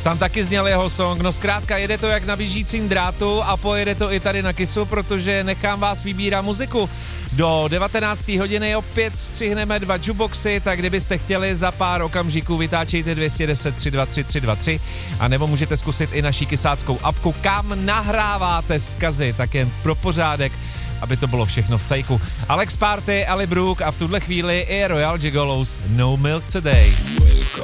Tam taky zněl jeho song, no zkrátka jede to jak na běžícím drátu a pojede to i tady na Kissu, protože nechám vás vybírat muziku. Do 19. hodiny opět střihneme 2 jukeboxy, tak kdybyste chtěli za pár okamžiků vytáčejte 210 323 323 a nebo můžete zkusit i naší kysáckou apku, kam nahráváte vzkazy, tak jen pro pořádek, aby to bylo všechno v cajku. Alex Party, Ali Brooke a v tuhle chvíli i Royal Gigolos No Milk Today.